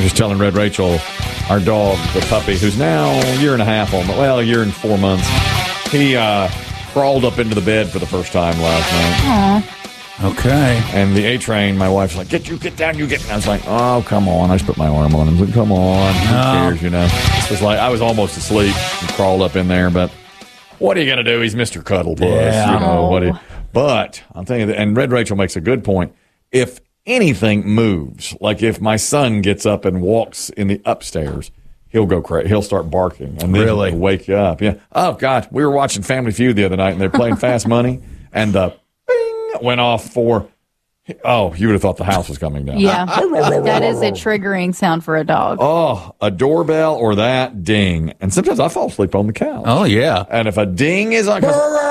just telling Red Rachel, our dog, the puppy, who's now a year and a half old, well, a year and 4 months, he crawled up into the bed for the first time last night. Aww. Okay. And the A-Train, my wife's like, get down, you get down. I was like, oh, come on. I just put my arm on him. I was like, come on. Who cares, you know? It was like, I was almost asleep and crawled up in there, but what are you going to do? He's Mr. Cuddle Puss. Yeah. You know, but I'm telling you, and Red Rachel makes a good point. If anything moves, like if my son gets up and walks in the upstairs, he'll go crazy. He'll start barking. And then he'll wake you up. Yeah. Oh, God. We were watching Family Feud the other night, and they're playing Fast Money, and the went off for, you would have thought the house was coming down. Yeah, that is a triggering sound for a dog. Oh, a doorbell or that ding. And sometimes I fall asleep on the couch. Oh, yeah. And if a ding is on,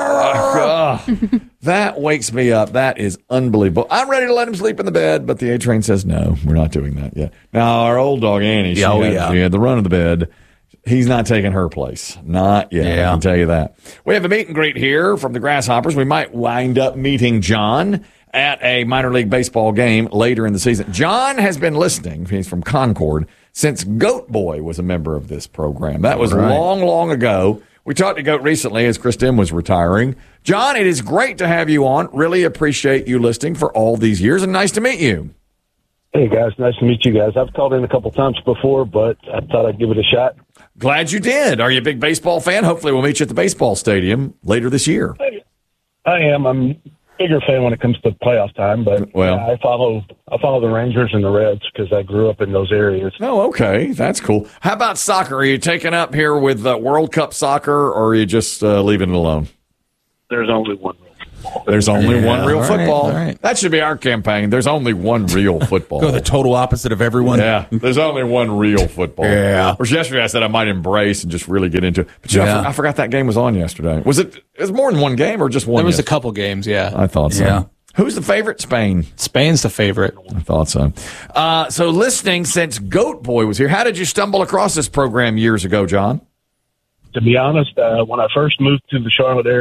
that wakes me up. That is unbelievable. I'm ready to let him sleep in the bed, but the A-Train says, no, we're not doing that yet. Now, our old dog, Annie, she had the run of the bed. He's not taking her place. Not yet, I can tell you that. We have a meet and greet here from the Grasshoppers. We might wind up meeting John at a minor league baseball game later in the season. John has been listening. He's from Concord since Goat Boy was a member of this program. That was long, long ago. We talked to Goat recently as Chris Dim was retiring. John, it is great to have you on. Really appreciate you listening for all these years, and nice to meet you. Hey, guys. Nice to meet you guys. I've called in a couple times before, but I thought I'd give it a shot. Glad you did. Are you a big baseball fan? Hopefully we'll meet you at the baseball stadium later this year. I am. I'm a bigger fan when it comes to playoff time, but I follow the Rangers and the Reds because I grew up in those areas. Oh, okay. That's cool. How about soccer? Are you taking up here with World Cup soccer, or are you just leaving it alone? There's only one. There's only one real football. All right. That should be our campaign. There's only one real football. Go the total opposite of everyone. Yeah, there's only one real football. Yeah. Which yesterday I said I might embrace and just really get into it. But I forgot that game was on yesterday. Was it more than one game or just one? There was a couple games, yeah. I thought so. Yeah. Who's the favorite? Spain. Spain's the favorite. I thought so. So listening since Goat Boy was here, how did you stumble across this program years ago, John? To be honest, when I first moved to the Charlotte area,